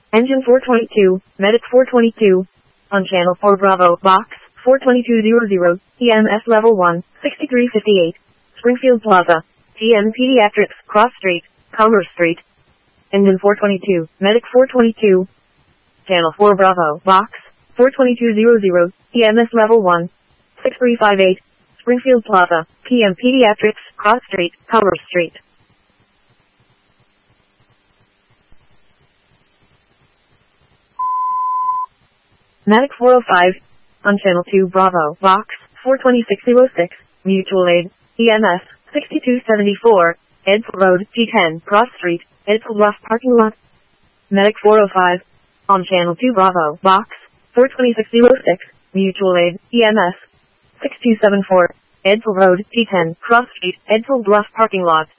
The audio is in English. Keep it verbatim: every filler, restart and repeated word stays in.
Engine four twenty-two, Medic four twenty-two. On Channel four Bravo, Box four twenty-two hundred, E M S Level one, sixty-three fifty-eight. Springfield Plaza, T N Pediatrics, Cross Street, Commerce Street. Engine four twenty-two, Medic four twenty-two. Channel four Bravo, Box four twenty-two hundred, E M S Level one, sixty-three fifty-eight. Springfield Plaza, P M Pediatrics, Cross Street, Commerce Street. Medic four oh five. On Channel two Bravo, Box four twenty-six oh six. Mutual Aid, E M S, sixty-two seventy-four. Edsel Road, T ten, Cross Street, Edsel Bluff Parking Lot. Medic four oh five. On Channel two Bravo, Box four twenty-six oh six. Mutual Aid, E M S, six two seven four. Edsel Road, T ten, Cross Street, Edsel Bluff Parking Lot.